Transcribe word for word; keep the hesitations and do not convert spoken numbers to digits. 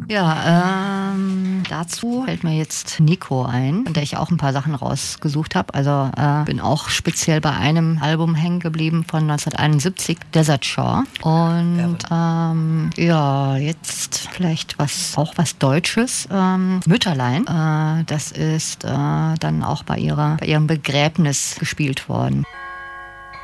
Ja, ähm, dazu fällt mir jetzt Nico ein, von der ich auch ein paar Sachen rausgesucht habe. Also äh, bin auch speziell bei einem Album hängen geblieben von neunzehnhunderteinundsiebzig, Desert Shore. Und ähm, ja, jetzt vielleicht was, auch was Deutsches. Ähm, Mütterlein, äh, das ist äh, dann auch bei ihrer, bei ihrem Begräbnis gespielt worden.